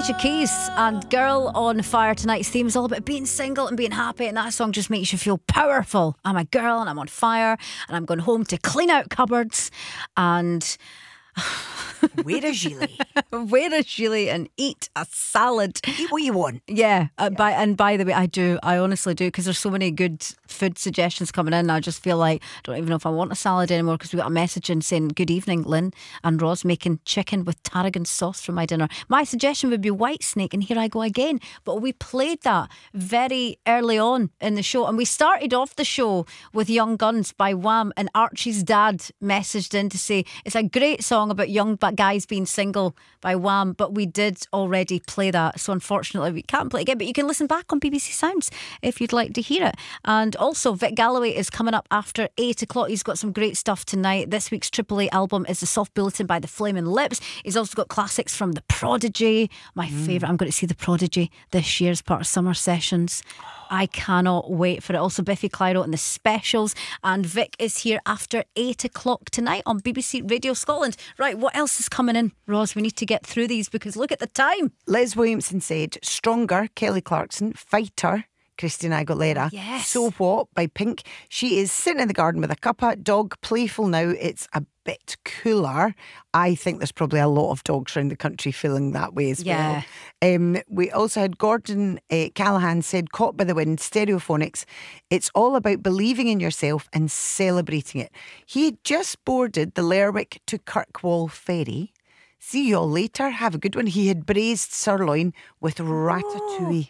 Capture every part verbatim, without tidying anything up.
Alicia Keys and Girl on Fire. Tonight's theme is all about being single and being happy, and that song just makes you feel powerful. I'm a girl and I'm on fire and I'm going home to clean out cupboards and wear a gilet, wear a gilet and eat a salad. Eat what you want. Yeah, uh, by and by the way, I do. I honestly do, because there's so many good food suggestions coming in. I just feel like I don't even know if I want a salad anymore, because we got a message in saying, "Good evening, Lynn and Roz, making chicken with tarragon sauce for my dinner." My suggestion would be white snake, and here I go again. But we played that very early on in the show, and we started off the show with Young Guns by Wham, and Archie's dad messaged in to say it's a great song about young guys being single by Wham, but we did already play that, so unfortunately we can't play it again, but you can listen back on B B C Sounds if you'd like to hear it. And also Vic Galloway is coming up after eight o'clock. He's got some great stuff tonight. This week's Triple A album is The Soft Bulletin by the Flaming Lips. He's also got classics from The Prodigy, my mm. favourite. I'm going to see The Prodigy this year as part of Summer Sessions. I cannot wait for it. Also Biffy Clyro and The Specials. And Vic is here after eight o'clock tonight on B B C Radio Scotland. Right, what else is coming in, Roz? We need to get through these because look at the time. Les Williamson said Stronger, Kelly Clarkson. Fighter, Christina Aguilera. Yes. So What by Pink. She is sitting in the garden with a cuppa. Dog, playful now. It's a bit cooler. I think there's probably a lot of dogs around the country feeling that way as yeah. well. Um, we also had Gordon uh, Callahan said Caught by the Wind, Stereophonics. It's all about believing in yourself and celebrating it. He had just boarded the Lerwick to Kirkwall ferry. See you all later. Have a good one. He had braised sirloin with ratatouille.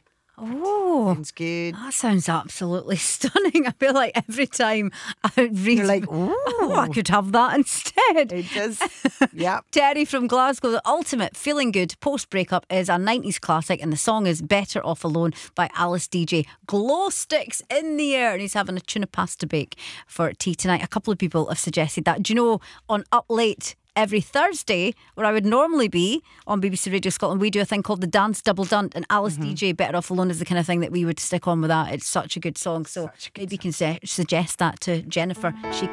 Oh, sounds good. That sounds absolutely stunning. I feel like every time I read, you're like, oh, I could have that instead. It does. Yeah. Terry from Glasgow. The ultimate feeling good post breakup is a nineties classic, and the song is Better Off Alone by Alice D J. Glow sticks in the air, and he's having a tuna pasta bake for tea tonight. A couple of people have suggested that. Do you know, on Up Late every Thursday, where I would normally be on B B C Radio Scotland, we do a thing called the Dance Double Dunt, and Alice mm-hmm. D J Better Off Alone is the kind of thing that we would stick on with that. It's such a good song, so good maybe song. you can su- suggest that to Jennifer. She